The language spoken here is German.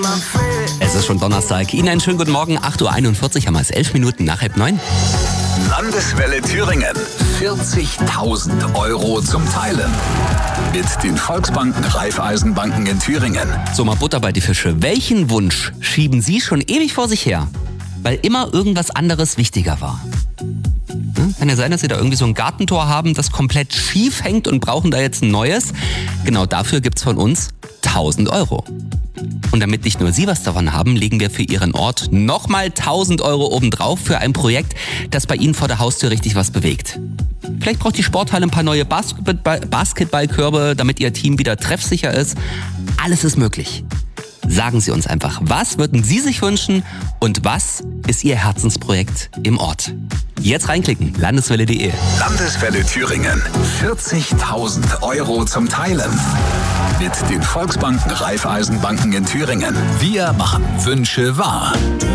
Es ist schon Donnerstag. Ihnen einen schönen guten Morgen. 8.41 Uhr, haben wir es 11 Minuten nach 8:30. Landeswelle Thüringen. 40.000 Euro zum Teilen. Mit den Volksbanken Raiffeisenbanken in Thüringen. So, mal Butter bei die Fische. Welchen Wunsch schieben Sie schon ewig vor sich her? Weil immer irgendwas anderes wichtiger war. Kann ja sein, dass Sie da irgendwie so ein Gartentor haben, das komplett schief hängt und brauchen da jetzt ein neues. Genau dafür gibt's von uns 1.000 Euro. Und damit nicht nur Sie was davon haben, legen wir für Ihren Ort nochmal 1.000 Euro obendrauf für ein Projekt, das bei Ihnen vor der Haustür richtig was bewegt. Vielleicht braucht die Sporthalle ein paar neue Basketballkörbe, damit Ihr Team wieder treffsicher ist. Alles ist möglich. Sagen Sie uns einfach, was würden Sie sich wünschen und was ist Ihr Herzensprojekt im Ort? Jetzt reinklicken, landeswelle.de. Landeswelle Thüringen. 40.000 Euro zum Teilen. Mit den Volksbanken Raiffeisenbanken in Thüringen. Wir machen Wünsche wahr.